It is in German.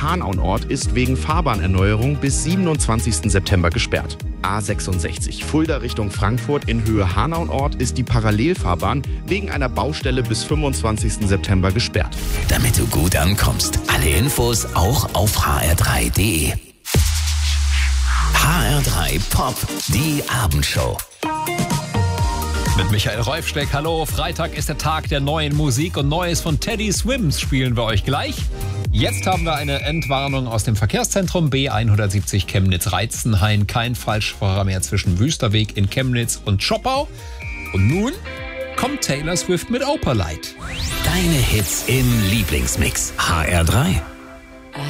Hanau Nord ist wegen Fahrbahnerneuerung bis 27. September gesperrt. A66 Fulda Richtung Frankfurt in Höhe Hanau Nord ist die Parallelfahrbahn wegen einer Baustelle bis 25. September gesperrt. Damit du gut ankommst, alle Infos auch auf hr3.de. HR3 Pop, die Abendshow. Mit Michael Räufsteck, hallo. Freitag ist der Tag der neuen Musik und Neues von Teddy Swims spielen wir euch gleich. Jetzt haben wir eine Entwarnung aus dem Verkehrszentrum B170 Chemnitz-Reitzenhain. Kein Falschfahrer mehr zwischen Wüsterweg in Chemnitz und Schoppau. Und nun kommt Taylor Swift mit Opalite. Deine Hits im Lieblingsmix. HR3.